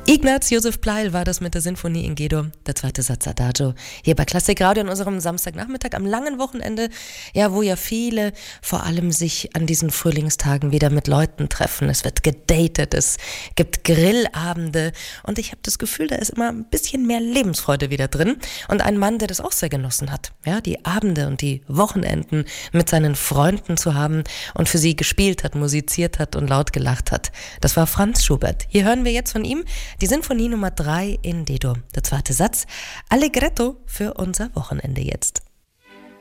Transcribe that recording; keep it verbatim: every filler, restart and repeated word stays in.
Ignaz Josef Pleil war das mit der Sinfonie in G-Dur, der zweite Satz Adagio, hier bei Klassik Radio an unserem Samstagnachmittag am langen Wochenende, ja, wo ja viele vor allem sich an diesen Frühlingstagen wieder mit Leuten treffen. Es wird gedatet, es gibt Grillabende und ich habe das Gefühl, da ist immer ein bisschen mehr Lebensfreude wieder drin und ein Mann, der das auch sehr genossen hat, ja, die Abende und die Wochenenden mit seinen Freunden zu haben und für sie gespielt hat, musiziert hat und laut gelacht hat. Das war Franz Schubert. Hier hören wir jetzt von ihm die Sinfonie Nummer drei in D-Dur, der zweite Satz, Allegretto für unser Wochenende jetzt.